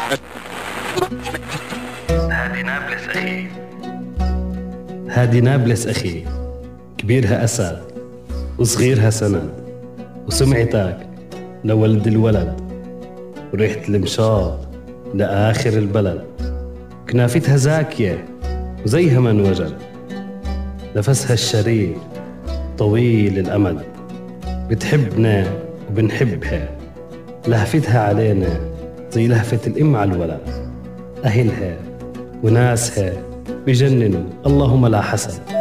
هادي نابلس أخي. هادي نابلس أخي، كبيرها أسد وصغيرها سند، وسمعتك لولد الولد، وريحة المشاط لآخر البلد، كنافتها زاكية وزيها من وجد، نفسها الشريف طويل الأمد، بتحبنا وبنحبها، لهفتها علينا زي لهفة الأم على الولد، أهلها وناسها بجننوا اللهم لا حسد.